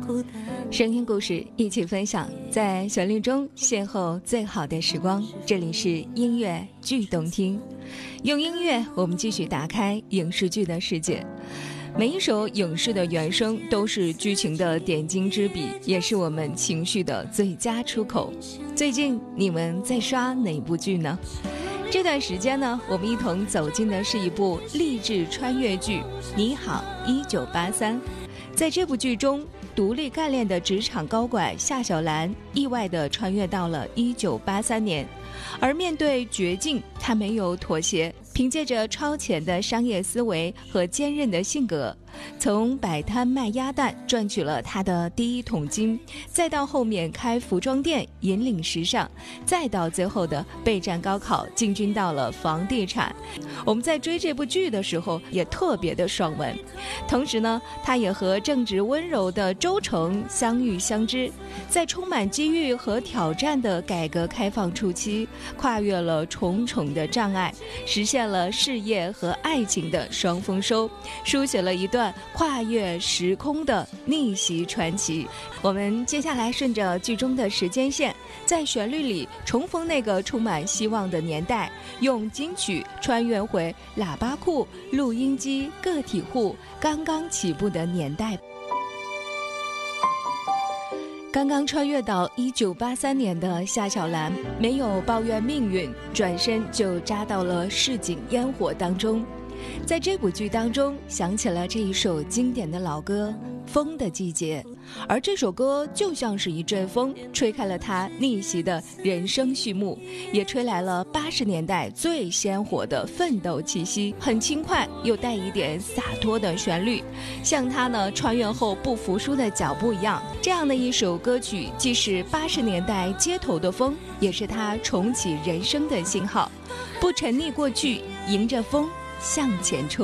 声音故事一起分享，在旋律中邂逅最好的时光。这里是音乐剧动听，用音乐我们继续打开影视剧的世界。每一首影视的原声都是剧情的点睛之笔，也是我们情绪的最佳出口。最近你们在刷哪部剧呢？这段时间呢，我们一同走进的是一部励志穿越剧《你好1983》。在这部剧中，独立干练的职场高管夏小兰意外地穿越到了1983年，而面对绝境，她没有妥协，凭借着超前的商业思维和坚韧的性格，从摆摊卖鸭蛋赚取了她的第一桶金，再到后面开服装店引领时尚，再到最后的备战高考进军到了房地产。我们在追这部剧的时候也特别的爽文，同时呢，她也和正直温柔的周成相遇相知，在充满机遇和挑战的改革开放初期，跨越了重重的障碍，实现了事业和爱情的双丰收，书写了一段跨越时空的逆袭传奇。我们接下来顺着剧中的时间线，在旋律里重逢那个充满希望的年代，用金曲穿越回喇叭裤、录音机、个体户刚刚起步的年代。刚刚穿越到1983年的夏小兰没有抱怨命运，转身就扎到了市井烟火当中。在这部剧当中，想起了这一首经典的老歌《风的季节》，而这首歌就像是一阵风，吹开了他逆袭的人生序幕，也吹来了80年代最鲜活的奋斗气息，很轻快又带一点洒脱的旋律，像他呢穿越后不服输的脚步一样。这样的一首歌曲，既是80年代街头的风，也是他重启人生的信号。不沉溺过去，迎着风向前冲。